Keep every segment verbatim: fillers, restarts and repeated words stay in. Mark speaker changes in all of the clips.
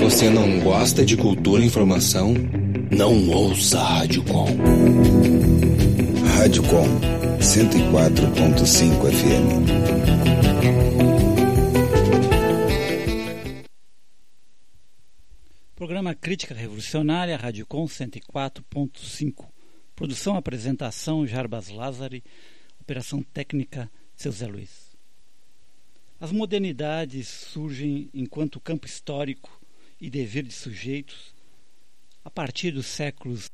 Speaker 1: você não gosta de cultura e informação, não ouça a Rádio Com.
Speaker 2: Rádio Com, cento e quatro ponto cinco F M.
Speaker 3: Programa Crítica Revolucionária, Rádio Com cento e quatro ponto cinco. Produção, apresentação, Jarbas Lázari. Operação técnica, seu Zé Luiz. As modernidades surgem enquanto campo histórico e dever de sujeitos a partir dos séculos.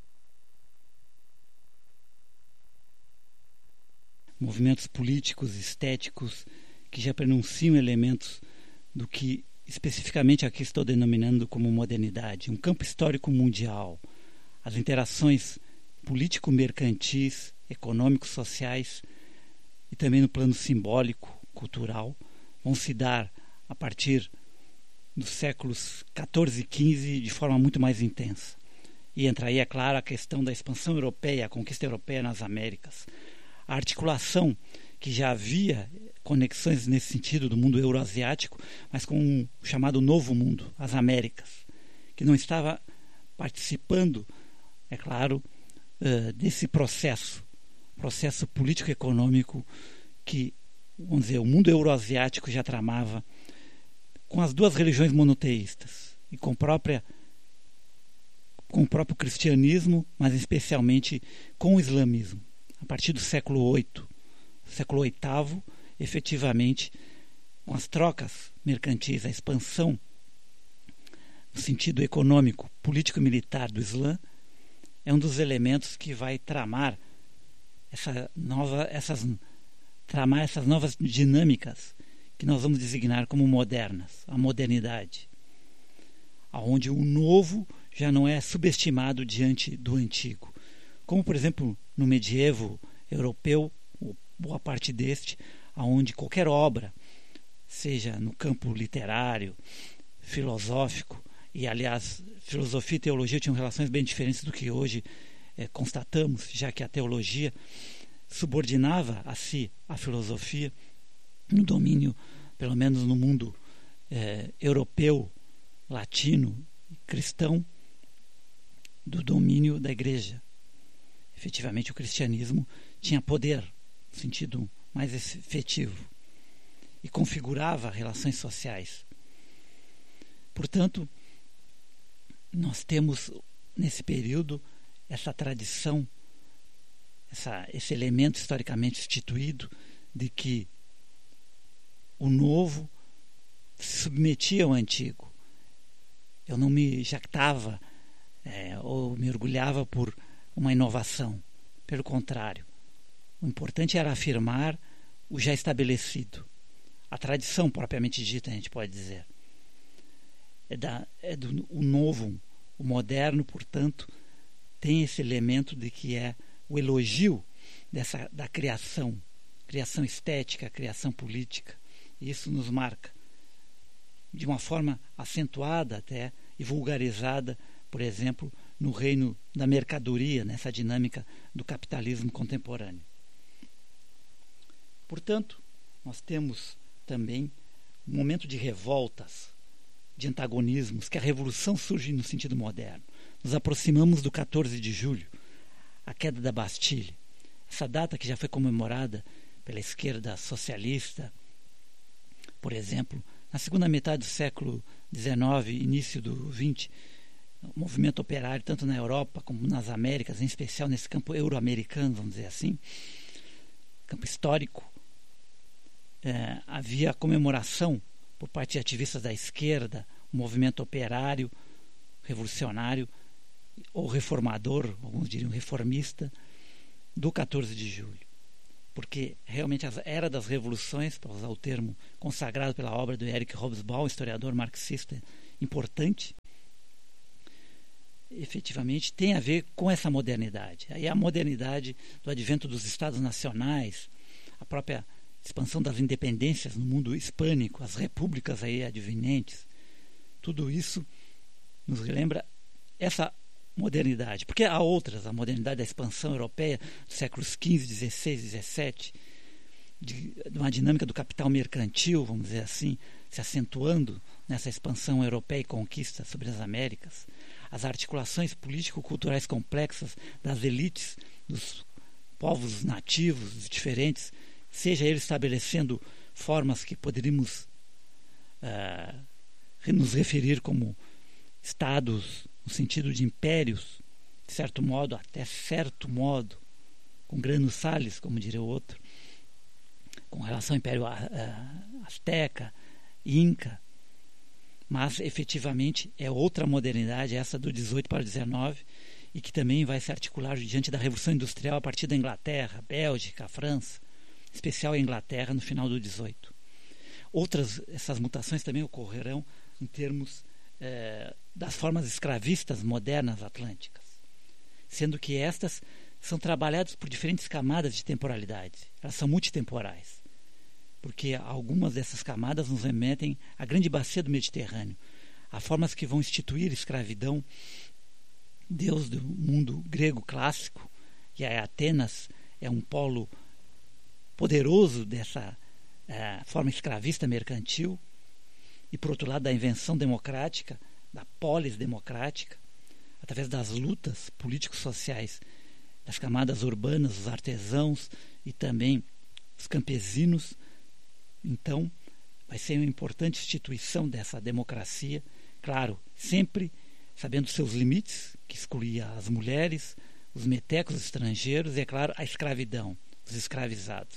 Speaker 3: Movimentos políticos, estéticos, que já prenunciam elementos do que especificamente aqui estou denominando como modernidade, um campo histórico mundial. As interações político-mercantis, econômico-sociais e também no plano simbólico, cultural, vão se dar a partir dos séculos quatorze e quinze de forma muito mais intensa. E entra aí, é claro, a questão da expansão europeia, a conquista europeia nas Américas. A articulação, que já havia conexões nesse sentido do mundo euroasiático, mas com o chamado Novo Mundo, as Américas, que não estava participando, é claro, desse processo, processo político-econômico que, vamos dizer, o mundo euroasiático já tramava com as duas religiões monoteístas e com, própria, com o próprio cristianismo, mas especialmente com o islamismo. A partir do século oito, século oitavo, efetivamente, com as trocas mercantis, a expansão no sentido econômico, político e militar do Islã, é um dos elementos que vai tramar essa nova, essas, tramar essas novas dinâmicas que nós vamos designar como modernas, a modernidade, onde o novo já não é subestimado diante do antigo. Como, por exemplo, no medievo europeu, boa parte deste, onde qualquer obra, seja no campo literário, filosófico, e aliás, filosofia e teologia tinham relações bem diferentes do que hoje é, constatamos, já que a teologia subordinava a si a filosofia no domínio, pelo menos no mundo é, europeu, latino, cristão, do domínio da igreja. Efetivamente, o cristianismo tinha poder, no sentido mais efetivo, e configurava relações sociais. Portanto, nós temos, nesse período, essa tradição, essa, esse elemento historicamente instituído de que o novo se submetia ao antigo. Eu não me jactava é, ou me orgulhava por uma inovação. Pelo contrário, o importante era afirmar o já estabelecido. A tradição propriamente dita, a gente pode dizer. É, da, é do o novo, o moderno, portanto, tem esse elemento de que é o elogio dessa, da criação, criação estética, criação política. E isso nos marca de uma forma acentuada até e vulgarizada, por exemplo, no reino da mercadoria, nessa dinâmica do capitalismo contemporâneo. Portanto, nós temos também um momento de revoltas, de antagonismos, que a revolução surge no sentido moderno. Nos aproximamos do quatorze de julho, a queda da Bastilha. Essa data que já foi comemorada pela esquerda socialista, por exemplo, na segunda metade do século dezenove, início do vinte, o movimento operário, tanto na Europa como nas Américas, em especial nesse campo euro-americano, vamos dizer assim, campo histórico, é, havia comemoração por parte de ativistas da esquerda, o movimento operário, revolucionário ou reformador, alguns diriam reformista, do quatorze de julho. Porque realmente a era das revoluções, para usar o termo consagrado pela obra do Eric Hobsbawm, historiador marxista importante, efetivamente tem a ver com essa modernidade. Aí a modernidade do advento dos Estados nacionais, a própria expansão das independências no mundo hispânico, as repúblicas aí advinentes, tudo isso nos lembra essa modernidade. Porque há outras, a modernidade da expansão europeia dos séculos quinze, dezesseis, dezessete, de, de uma dinâmica do capital mercantil, vamos dizer assim, se acentuando nessa expansão europeia e conquista sobre as Américas, as articulações político-culturais complexas das elites, dos povos nativos diferentes, seja ele estabelecendo formas que poderíamos uh, nos referir como estados, no sentido de impérios, de certo modo, até certo modo, com granos sales, como diria o outro, com relação ao Império uh, Azteca, Inca, mas efetivamente é outra modernidade, essa do dezoito para o dezenove, e que também vai se articular diante da Revolução Industrial a partir da Inglaterra, Bélgica, França, em especial a Inglaterra no final do dezoito. Outras, essas mutações também ocorrerão em termos eh, das formas escravistas modernas atlânticas, sendo que estas são trabalhadas por diferentes camadas de temporalidade, elas são multitemporais, porque algumas dessas camadas nos remetem à grande bacia do Mediterrâneo, a formas que vão instituir escravidão, Deus do mundo grego clássico, e a Atenas é um polo poderoso dessa uh, forma escravista mercantil, e por outro lado da invenção democrática, da polis democrática, através das lutas político-sociais das camadas urbanas, os artesãos e também os campesinos. Então, vai ser uma importante instituição dessa democracia, claro, sempre sabendo seus limites, que excluía as mulheres, os metecos estrangeiros e, é claro, a escravidão, os escravizados.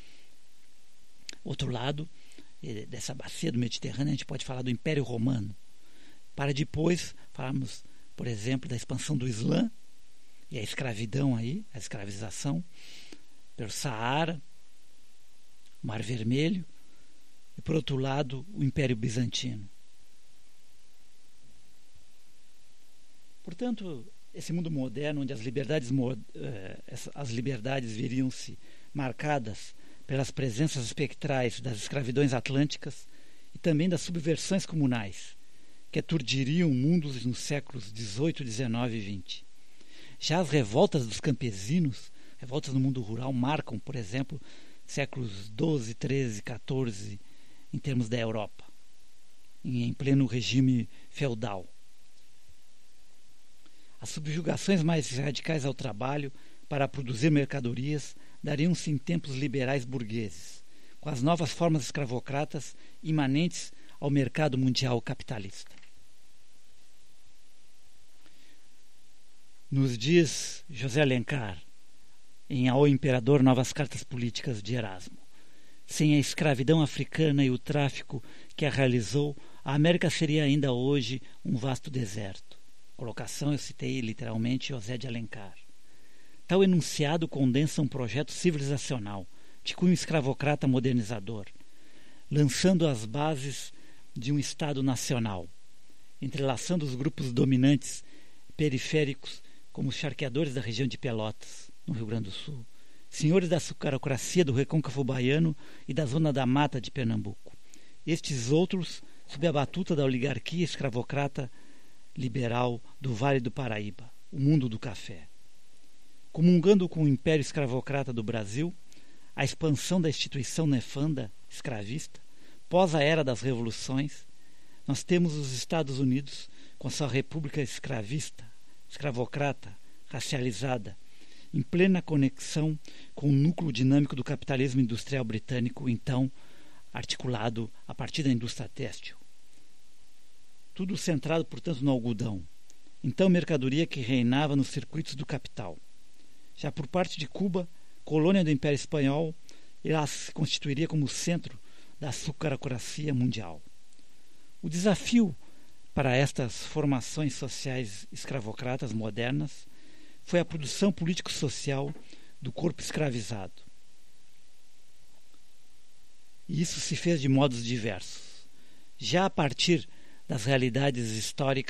Speaker 3: Outro lado, dessa bacia do Mediterrâneo, a gente pode falar do Império Romano, para depois falarmos, por exemplo, da expansão do Islã e a escravidão aí, a escravização, pelo Saara, Mar Vermelho, e por outro lado o Império Bizantino. Portanto, esse mundo moderno, onde as liberdades, as liberdades viriam-se marcadas pelas presenças espectrais das escravidões atlânticas e também das subversões comunais, que aturdiriam mundos nos séculos dezoito, dezenove e vinte. Já as revoltas dos campesinos, revoltas no mundo rural, marcam, por exemplo, séculos doze, treze, quatorze, em termos da Europa, em pleno regime feudal. As subjugações mais radicais ao trabalho para produzir mercadorias dariam-se em tempos liberais burgueses, com as novas formas escravocratas imanentes ao mercado mundial capitalista. Nos diz José Alencar, em Ao Imperador, Novas Cartas Políticas de Erasmo, sem a escravidão africana e o tráfico que a realizou, a América seria ainda hoje um vasto deserto. Colocação, eu citei literalmente José de Alencar. Tal enunciado condensa um projeto civilizacional, de cunho escravocrata modernizador, lançando as bases de um Estado nacional, entrelaçando os grupos dominantes periféricos como os charqueadores da região de Pelotas, no Rio Grande do Sul, senhores da sucarocracia do recôncavo baiano e da zona da mata de Pernambuco. Estes outros, sob a batuta da oligarquia escravocrata liberal do Vale do Paraíba, o mundo do café. Comungando com o império escravocrata do Brasil, a expansão da instituição nefanda escravista, pós a era das revoluções, nós temos os Estados Unidos com sua república escravista, escravocrata, racializada, em plena conexão com o núcleo dinâmico do capitalismo industrial britânico, então articulado a partir da indústria têxtil. Tudo centrado, portanto, no algodão, então mercadoria que reinava nos circuitos do capital. Já por parte de Cuba, colônia do Império Espanhol, ela se constituiria como centro da sucarocracia mundial. O desafio para estas formações sociais escravocratas modernas foi a produção político-social do corpo escravizado. E isso se fez de modos diversos. Já a partir das realidades históricas